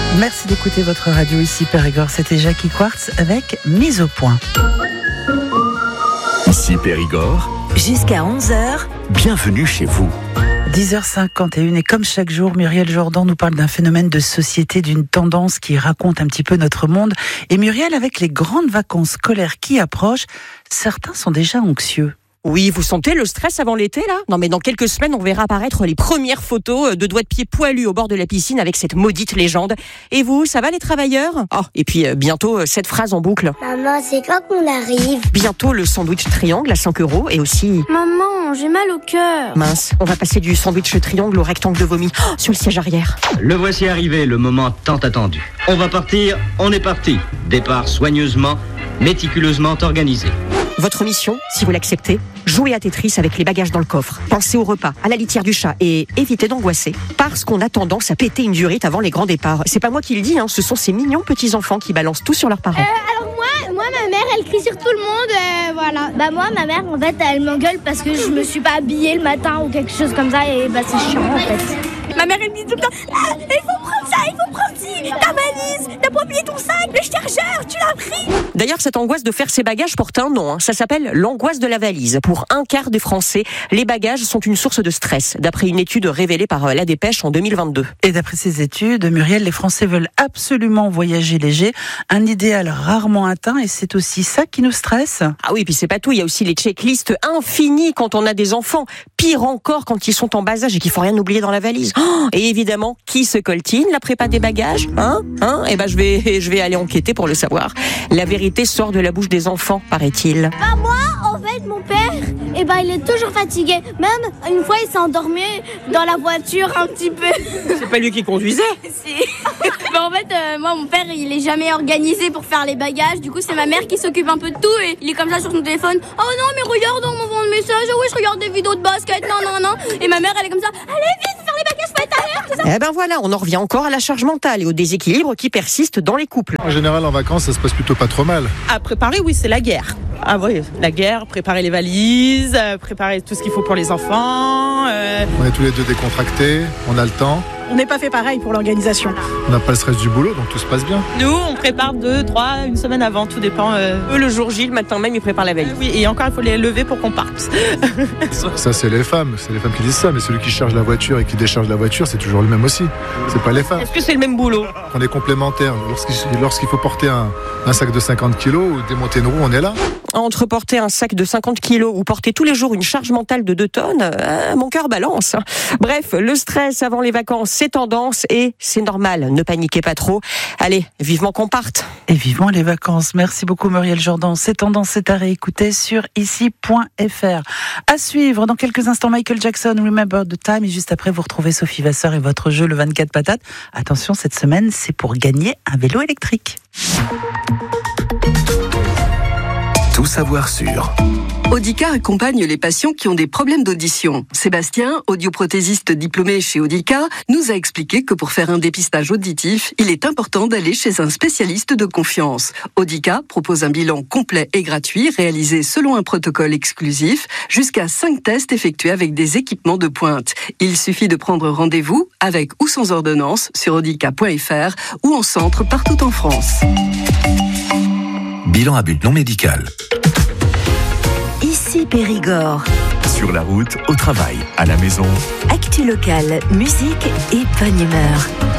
Merci d'écouter votre radio ici Périgord. C'était Jackie Quartz avec Mise au point. Ici Périgord, jusqu'à 11h, bienvenue chez vous. 10h51 et comme chaque jour, Muriel Jourdan nous parle d'un phénomène de société, d'une tendance qui raconte un petit peu notre monde. Et Muriel, avec les grandes vacances scolaires qui approchent, certains sont déjà anxieux. Oui, vous sentez le stress avant l'été, là ? Non, mais dans quelques semaines, on verra apparaître les premières photos de doigts de pied poilus au bord de la piscine avec cette maudite légende. Et vous, ça va les travailleurs ? Oh, et puis bientôt, cette phrase en boucle. Maman, c'est quand qu'on arrive ? Bientôt, le sandwich triangle à 5 € et aussi... Maman, j'ai mal au cœur. Mince, on va passer du sandwich triangle au rectangle de vomi sur le siège arrière. Le voici arrivé, le moment tant attendu. On va partir, on est parti. Départ soigneusement, méticuleusement organisé. Votre mission, si vous l'acceptez, jouez à Tetris avec les bagages dans le coffre. Pensez au repas, à la litière du chat et évitez d'angoisser parce qu'on a tendance à péter une durite avant les grands départs. C'est pas moi qui le dis, ce sont ces mignons petits-enfants qui balancent tout sur leurs parents. Alors moi, ma mère, elle crie sur tout le monde, voilà. Bah moi, ma mère, en fait, elle m'engueule parce que je me suis pas habillée le matin ou quelque chose comme ça et bah c'est chiant en fait. Ma mère, elle me dit tout le temps, il faut prendre ça, il faut prendre ci, ta valise, t'as pas oublié ton sac, le chargeur, tu l'as pris. D'ailleurs, cette angoisse de faire ses bagages porte un nom. Ça s'appelle l'angoisse de la valise. Pour un quart des Français, les bagages sont une source de stress, d'après une étude révélée par La Dépêche en 2022. Et d'après ces études, Muriel, les Français veulent absolument voyager léger, un idéal rarement atteint, et c'est aussi ça qui nous stresse. Ah oui, puis c'est pas tout, il y a aussi les checklists infinies quand on a des enfants. Pire encore quand ils sont en bas âge et qu'il faut rien oublier dans la valise. Et évidemment, qui se coltine la prépa des bagages ? Eh ben, je vais aller enquêter pour le savoir. La vérité sort de la bouche des enfants, paraît-il. Bah moi, en fait, mon père, il est toujours fatigué. Même une fois, il s'est endormi dans la voiture un petit peu. C'est pas lui qui conduisait ? Si. En fait, moi, mon père, il est jamais organisé pour faire les bagages. Du coup, c'est ma mère qui s'occupe un peu de tout et il est comme ça sur son téléphone. Oh non, mais regarde, on m'envoie un message. Oh oui, je regarde des vidéos de basket. Non. Et ma mère, elle est comme ça. Allez, vite, faut faire les bagages, faut être à l'heure, tout ça. Eh ben voilà, on en revient encore à la charge mentale et au déséquilibre qui persiste dans les couples. En général, en vacances, ça se passe plutôt pas trop mal. À préparer, oui, c'est la guerre. Ah oui, la guerre, préparer les valises, préparer tout ce qu'il faut pour les enfants. On est tous les deux décontractés, on a le temps. On n'est pas fait pareil pour l'organisation. On n'a pas le stress du boulot, donc tout se passe bien. Nous, on prépare 2, 3, une semaine avant, tout dépend. Eux, le jour J, le matin même, ils préparent la valise. Oui, et encore, il faut les lever pour qu'on parte. Ça, c'est les femmes qui disent ça, mais celui qui charge la voiture et qui décharge la voiture, c'est toujours le même aussi. C'est pas les femmes. Est-ce que c'est le même boulot ? On est complémentaires. Lorsqu'il faut porter un sac de 50 kilos ou démonter une roue, on est là. Entre porter un sac de 50 kilos ou porter tous les jours une charge mentale de 2 tonnes, mon cœur balance. Bref, le stress avant les vacances, c'est tendance et c'est normal. Ne paniquez pas trop. Allez, vivement qu'on parte. Et vivement les vacances. Merci beaucoup Muriel Jourdan. C'est tendance, c'est à réécouter sur ici.fr. À suivre dans quelques instants Michael Jackson, Remember the Time. Et juste après, vous retrouvez Sophie Vasseur et votre jeu le 24 patates. Attention, cette semaine, c'est pour gagner un vélo électrique. Tout savoir sur Audica accompagne les patients qui ont des problèmes d'audition. Sébastien, audioprothésiste diplômé chez Audica, nous a expliqué que pour faire un dépistage auditif, il est important d'aller chez un spécialiste de confiance. Audica propose un bilan complet et gratuit réalisé selon un protocole exclusif, jusqu'à 5 tests effectués avec des équipements de pointe. Il suffit de prendre rendez-vous avec ou sans ordonnance sur audica.fr ou en centre partout en France. Bilan à but non médical. ici Périgord. Sur la route, au travail, à la maison. Actu locale, musique et bonne humeur.